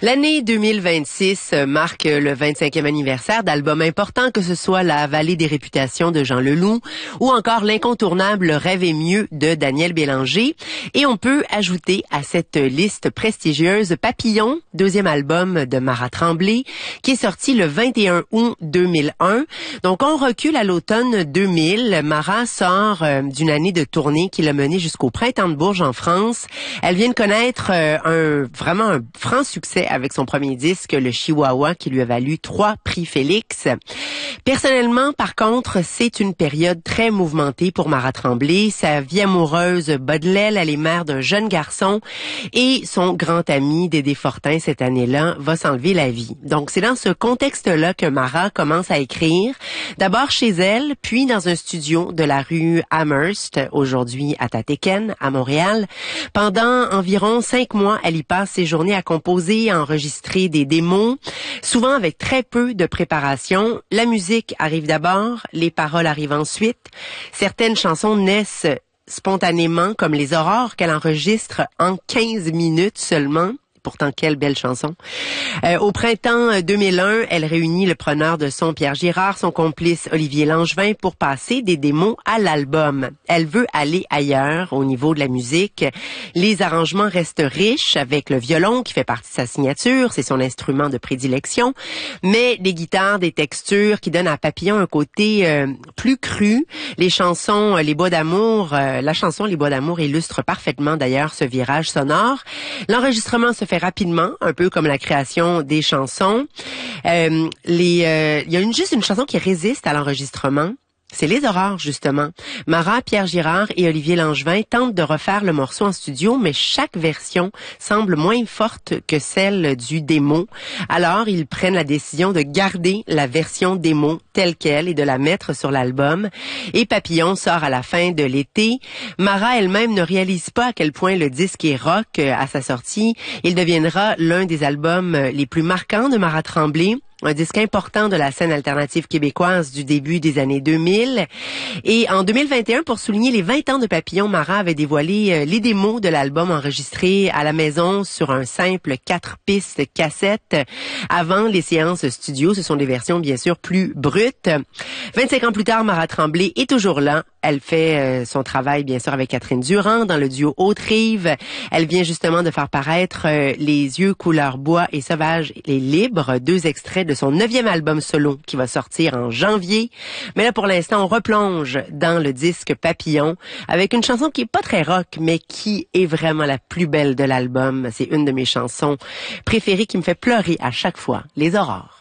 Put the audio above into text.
L'année 2026 marque le 25e anniversaire d'albums importants, que ce soit La Vallée des Réputations de Jean Leloup ou encore l'incontournable Rêve est mieux de Daniel Bélanger. Et on peut ajouter à cette liste prestigieuse Papillon, deuxième album de Mara Tremblay, qui est sorti le 21 août 2001. Donc on recule à l'automne 2000. Mara sort d'une année de tournée qui l'a menée jusqu'au Printemps de Bourges en France. Elle vient de connaître vraiment un franc succès avec son premier disque, le Chihuahua, qui lui a valu 3 prix Félix. Personnellement, par contre, c'est une période très mouvementée pour Mara Tremblay. Sa vie amoureuse bat de l'aile, elle est mère d'un jeune garçon et son grand ami Dédé Fortin, cette année-là, va s'enlever la vie. Donc, c'est dans ce contexte-là que Mara commence à écrire, d'abord chez elle, puis dans un studio de la rue Amherst, aujourd'hui à Tatéken, à Montréal. Pendant environ 5 mois, elle y passe ses journées à composer, à enregistrer des démos, souvent avec très peu de préparation. La musique arrive d'abord, les paroles arrivent ensuite. Certaines chansons naissent spontanément, comme Les Aurores, qu'elle enregistre en 15 minutes seulement. Pourtant, quelle belle chanson. Au printemps 2001, elle réunit le preneur de son Pierre Girard, son complice Olivier Langevin, pour passer des démos à l'album. Elle veut aller ailleurs au niveau de la musique. Les arrangements restent riches avec le violon qui fait partie de sa signature, c'est son instrument de prédilection, mais des guitares, des textures qui donnent à Papillon un côté plus cru. Les chansons Les Bois d'amour, la chanson Les Bois d'amour illustre parfaitement d'ailleurs ce virage sonore. L'enregistrement se fait rapidement, un peu comme la création des chansons. Il y a juste une chanson qui résiste à l'enregistrement. C'est Les Aurores, justement. Mara, Pierre Girard et Olivier Langevin tentent de refaire le morceau en studio, mais chaque version semble moins forte que celle du démo. Alors, ils prennent la décision de garder la version démo telle qu'elle et de la mettre sur l'album. Et Papillon sort à la fin de l'été. Mara elle-même ne réalise pas à quel point le disque est rock à sa sortie. Il deviendra l'un des albums les plus marquants de Mara Tremblay. Un disque important de la scène alternative québécoise du début des années 2000. Et en 2021, pour souligner les 20 ans de Papillon, Mara avait dévoilé les démos de l'album enregistrés à la maison sur un simple 4 pistes cassette avant les séances studio. Ce sont des versions, bien sûr, plus brutes. 25 ans plus tard, Mara Tremblay est toujours là. Elle fait son travail, bien sûr, avec Catherine Durand dans le duo Haute-Rive. Elle vient justement de faire paraître Les yeux couleur bois et sauvage et libre, 2 extraits de son 9e album solo qui va sortir en janvier. Mais là, pour l'instant, on replonge dans le disque Papillon avec une chanson qui est pas très rock, mais qui est vraiment la plus belle de l'album. C'est une de mes chansons préférées qui me fait pleurer à chaque fois, Les Aurores.